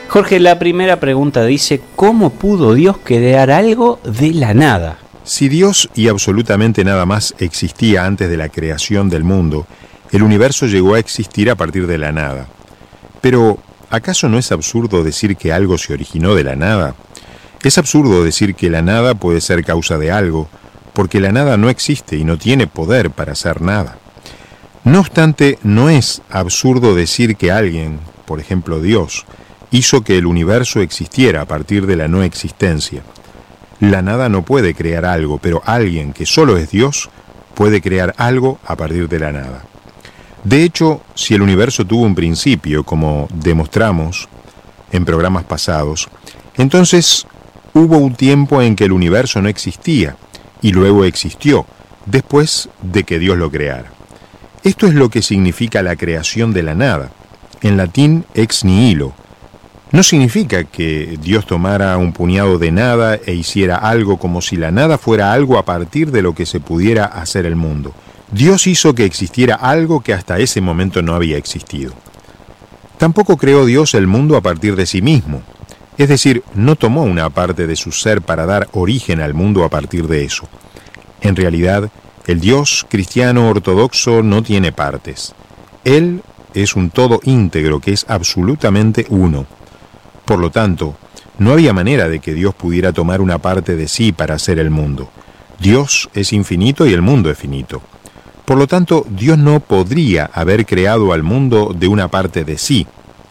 Jorge, la primera pregunta dice, ¿cómo pudo Dios crear algo de la nada? Si Dios y absolutamente nada más existía antes de la creación del mundo, el universo llegó a existir a partir de la nada. Pero, ¿acaso no es absurdo decir que algo se originó de la nada? Es absurdo decir que la nada puede ser causa de algo, porque la nada no existe y no tiene poder para hacer nada. No obstante, no es absurdo decir que alguien, por ejemplo Dios, hizo que el universo existiera a partir de la no existencia. La nada no puede crear algo, pero alguien que solo es Dios puede crear algo a partir de la nada. De hecho, si el universo tuvo un principio, como demostramos en programas pasados, entonces hubo un tiempo en que el universo no existía y luego existió, después de que Dios lo creara. Esto es lo que significa la creación de la nada, en latín ex nihilo. No significa que Dios tomara un puñado de nada e hiciera algo como si la nada fuera algo a partir de lo que se pudiera hacer el mundo. Dios hizo que existiera algo que hasta ese momento no había existido. Tampoco creó Dios el mundo a partir de sí mismo. Es decir, no tomó una parte de su ser para dar origen al mundo a partir de eso. En realidad, el Dios cristiano ortodoxo no tiene partes. Él es un todo íntegro que es absolutamente uno. Por lo tanto, no había manera de que Dios pudiera tomar una parte de sí para hacer el mundo. Dios es infinito y el mundo es finito. Por lo tanto, Dios no podría haber creado al mundo de una parte de sí.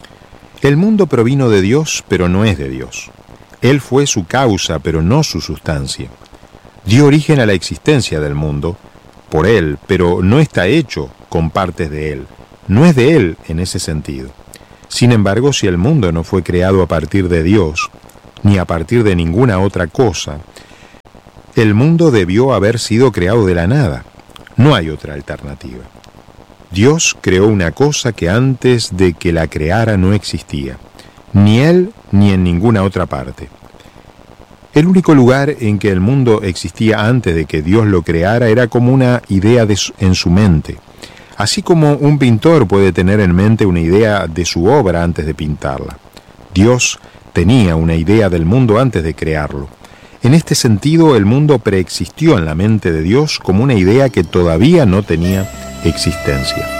El mundo provino de Dios, pero no es de Dios. Él fue su causa, pero no su sustancia. Dio origen a la existencia del mundo por Él, pero no está hecho con partes de Él. No es de Él en ese sentido. Sin embargo, si el mundo no fue creado a partir de Dios, ni a partir de ninguna otra cosa, el mundo debió haber sido creado de la nada. No hay otra alternativa. Dios creó una cosa que antes de que la creara no existía, ni Él ni en ninguna otra parte. El único lugar en que el mundo existía antes de que Dios lo creara era como una idea en su mente. Así como un pintor puede tener en mente una idea de su obra antes de pintarla. Dios tenía una idea del mundo antes de crearlo. En este sentido, el mundo preexistió en la mente de Dios como una idea que todavía no tenía existencia.